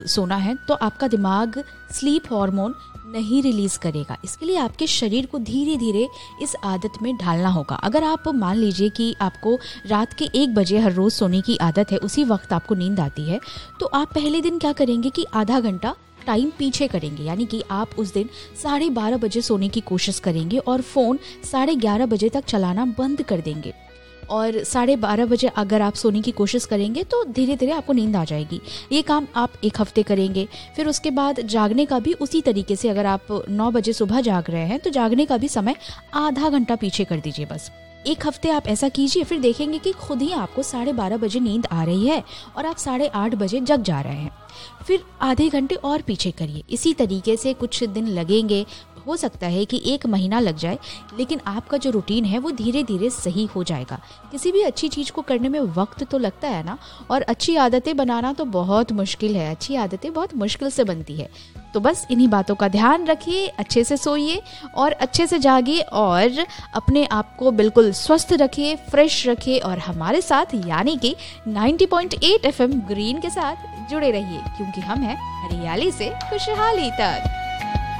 सोना है तो आपका दिमाग स्लीप हार्मोन नहीं रिलीज करेगा। इसके लिए आपके शरीर को धीरे धीरे इस आदत में ढालना होगा। अगर आप मान लीजिए कि आपको रात के 1 बजे हर रोज़ सोने की आदत है, उसी वक्त आपको नींद आती है, तो आप पहले दिन क्या करेंगे कि आधा घंटा टाइम पीछे करेंगे। यानी कि आप उस दिन 12:30 बजे सोने की कोशिश करेंगे और फ़ोन 11:30 बजे तक चलाना बंद कर देंगे। और 12:30 बजे अगर आप सोने की कोशिश करेंगे तो धीरे धीरे आपको नींद आ जाएगी। ये काम आप 1 हफ्ते करेंगे। फिर उसके बाद जागने का भी उसी तरीके से, अगर आप 9 बजे सुबह जाग रहे हैं तो जागने का भी समय आधा घंटा पीछे कर दीजिए बस। 1 हफ्ते आप ऐसा कीजिए, फिर देखेंगे कि खुद ही आपको 12:30 बजे नींद आ रही है और आप 8:30 बजे जग जा रहे हैं। फिर आधे घंटे और पीछे करिए। इसी तरीके से कुछ दिन लगेंगे, हो सकता है कि 1 महीना लग जाए, लेकिन आपका जो रूटीन है वो धीरे धीरे सही हो जाएगा। किसी भी अच्छी चीज़ को करने में वक्त तो लगता है ना, और अच्छी आदतें बनाना तो बहुत मुश्किल है। अच्छी आदतें बहुत मुश्किल से बनती है। तो बस इन्हीं बातों का ध्यान रखिए, अच्छे से सोइए और अच्छे से जागिए और अपने आप को बिल्कुल स्वस्थ रखिए, फ्रेश रखिए और हमारे साथ यानी कि 90.8 FM ग्रीन के साथ जुड़े रहिए, क्योंकि हम हैं हरियाली से खुशहाली तक।